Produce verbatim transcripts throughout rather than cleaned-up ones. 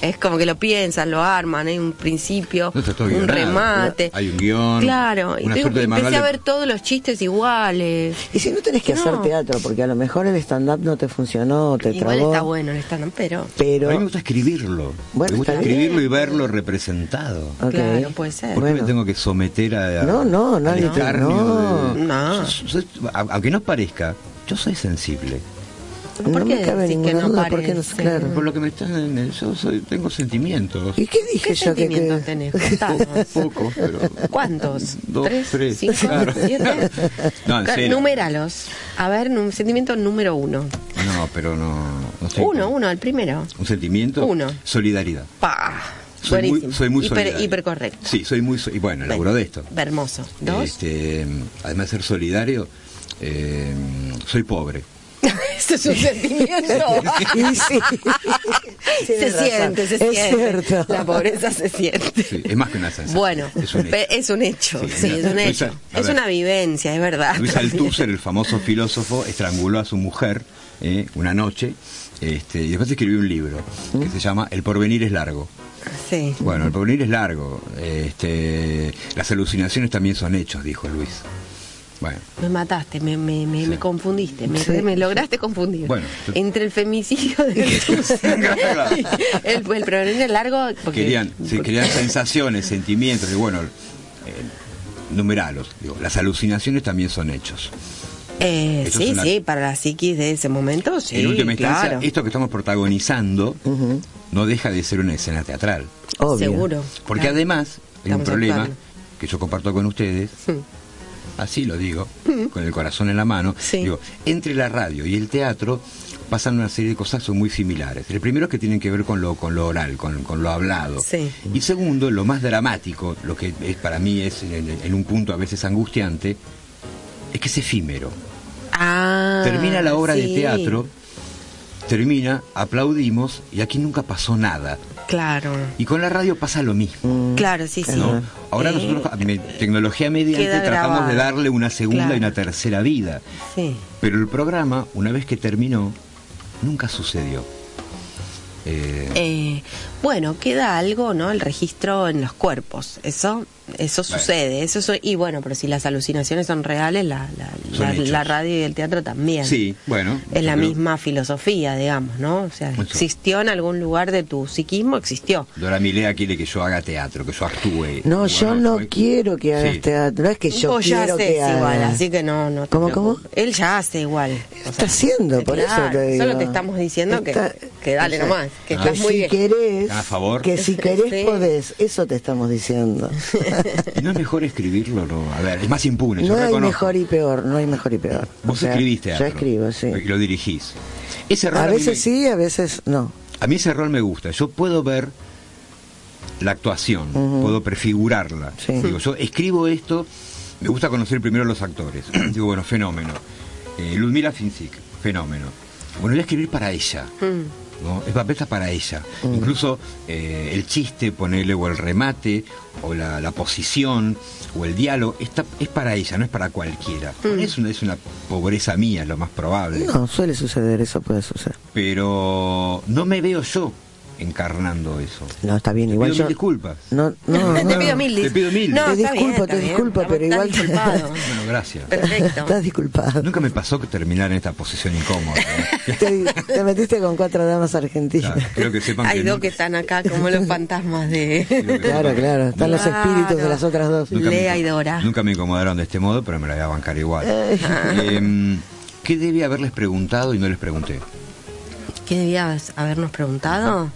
Es como que lo piensan, lo arman, hay un principio, No, está todo un guionado. remate. Hay un guión. Claro, y una te- suerte de empecé manual a de- ver todos los chistes iguales. Y si no tenés que No. hacer teatro, porque a lo mejor el stand-up no te funcionó, te Igual trabó. está bueno el stand-up, pero... Pero, A mí me gusta escribirlo. Bueno, me gusta está bien. escribirlo y verlo representado. ok. Claro, puede ser. ¿Por qué Bueno. me tengo que someter a, a- No, no, al nadie te- escarnio no. de- No. Yo- yo- a- aunque no parezca, yo soy sensible. ¿Por no qué me cabe decís que ninguna no duda, porque no, parece? claro. Por lo que me están, yo soy, tengo sentimientos. ¿Y qué dije ¿Qué yo que, sentimientos que... tenés? Contanos. Pocos, pero ¿Cuántos? Dos, ¿Tres? tres, ¿Cinco? claro. ¿Siete? No, en Claro, serio. numéralos. A ver, un sentimiento número uno. No, pero no, no sé. Uno, uno, el primero. Un sentimiento. Uno. Solidaridad. Pa. Soy muy, Buenísimo. soy muy Hiper, solidario. hipercorrecto. Sí, soy muy so- y bueno, laburo de esto. Hermoso. Dos. Este, además de ser solidario, eh, soy pobre. Eso es un sentimiento. Y sí. se Tienes razón. siente, se Es siente. cierto. La pobreza se siente. Sí, es más que una sensación. Bueno, es un hecho. pe- es un hecho. Sí, Sí, es un Luis hecho. Al- a Es ver. una vivencia, es verdad. Luis Althusser, el famoso filósofo, estranguló a su mujer eh, una noche este, y después escribió un libro que se llama El porvenir es largo. Sí. Bueno, el porvenir es largo. Este, las alucinaciones también son hechos, dijo Luis. Bueno, Me mataste, me, me, me, Sí. me confundiste, me, Sí. me lograste confundir. Bueno, yo- entre el femicidio de Claro. el, el porvenir largo, porque querían, sí, porque- querían sensaciones, sentimientos, y bueno, eh, numeralos. Digo, las alucinaciones también son hechos. Eh, Esto sí, es una- sí, para la psiquis de ese momento, sí, en última instancia, claro. esto que estamos protagonizando Ujú. no deja de ser una escena teatral. Obvio. Seguro. Porque claro. además hay un Estamos problema actuando. que yo comparto con ustedes, Mm. así lo digo, con el corazón en la mano. Sí. Digo, entre la radio y el teatro pasan una serie de cosas que son muy similares. El primero es que tienen que ver con lo, con lo oral, con, con lo hablado. Sí. Y segundo, lo más dramático, lo que es, para mí es en, en un punto a veces angustiante, es que es efímero. Ah, Termina la obra de sí. teatro, termina, aplaudimos y aquí nunca pasó nada. Claro, Y con la radio pasa lo mismo. Mm. claro, sí, sí. ¿no? Ahora Eh, nosotros, me- tecnología mediante, queda tratamos grabado. de darle una segunda Claro. y una tercera vida. Sí. Pero el programa, una vez que terminó, nunca sucedió. Eh, Eh, bueno, queda algo, ¿no? El registro en los cuerpos. Eso eso Bueno. sucede. Eso so- y bueno, pero si las alucinaciones son reales, la, la, Son la- hechos. la radio y el teatro también. sí, bueno. Es yo la creo- misma filosofía, digamos, ¿no? O sea, Eso. existió en algún lugar de tu psiquismo, existió. Dora Milea quiere que yo haga teatro, que yo actúe. No, Bueno, yo no soy- quiero que hagas Sí. teatro. No es que yo Vos ya quiero haces que hagas. igual, así que no, no te ¿Cómo, preocupes. cómo? Él ya hace igual. O Está haciendo, por eso claro, te digo. Solo te estamos diciendo Está- que, que dale o sea, nomás, que Ah. estás Que muy si bien. querés, A favor. que si querés Sí. podés, eso te estamos diciendo. ¿Y no es mejor escribirlo? No? A ver, es más impune. yo No hay reconozco. mejor y peor, no hay mejor y peor. Vos O sea, escribís teatro. Yo escribo, sí. Y lo dirigís. Ese error A a mí veces me- sí, a veces no. A mí ese rol me gusta. Yo puedo ver la actuación, Ujú. puedo prefigurarla. Sí. Digo, yo escribo esto, me gusta conocer primero a los actores. Digo, bueno, fenómeno. Eh, Ludmila Finzik, fenómeno. Bueno, voy a escribir para ella. Mm. ¿No? Es papel está para ella. Mm. Incluso eh, el chiste, ponerle o el remate, o la, la posición, o el diálogo, está, es para ella, no es para cualquiera. Mm. Es, una, es una pobreza mía, es lo más probable. No, suele suceder, eso puede suceder. Pero no me veo yo encarnando eso. No, está bien, Te igual pido yo... mil disculpas. No, no, te no. pido mil dis- Te pido mil. No, Te está disculpo, bien, está te bien. disculpo, Estamos- pero estás igual- disculpado. Bueno, gracias. Perfecto. Estás disculpado. Nunca me pasó que terminar en esta posición incómoda. ¿eh? Te, te metiste con cuatro damas argentinas. Claro, creo que sepan Hay que dos nunca- que están acá como los fantasmas de creo que Claro, sepan- claro, están los Claro. espíritus de las otras dos. Nunca me- Lea y Dora. Nunca me incomodaron de este modo, pero me la voy a bancar igual. Eh, Em, ¿Qué debía haberles preguntado y no les pregunté? ¿Qué debías habernos preguntado?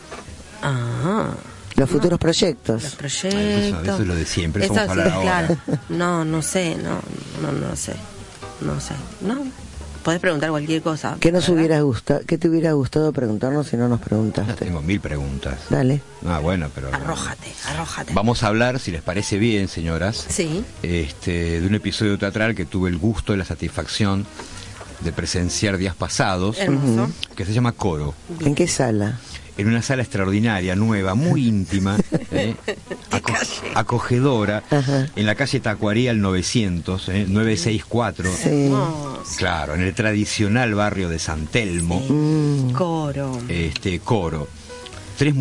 Ah, los futuros los proyectos. proyectos. Eso- eso es lo de siempre, eso Eso vamos a hablar sí, ahora. claro. No, no sé, no, no, no sé. No sé. No, podés preguntar cualquier cosa. ¿Qué nos ¿verdad? hubiera gustado, qué te hubiera gustado preguntarnos si no nos Ya preguntaste? tengo mil preguntas. Dale. Ah, bueno, pero... Arrójate, arrójate. Vamos a hablar, si les parece bien, señoras, Sí. este, de un episodio teatral que tuve el gusto y la satisfacción de presenciar días pasados, Hermoso. que se llama Coro. ¿En qué sala? En una sala extraordinaria, nueva, muy íntima, ¿eh? Aco- acogedora, Ajá. en la calle Tacuarí al novecientos, ¿eh? novecientos sesenta y cuatro. Sí. Hermoso. Claro, en el tradicional barrio de San Telmo, Mm. Coro. este Coro.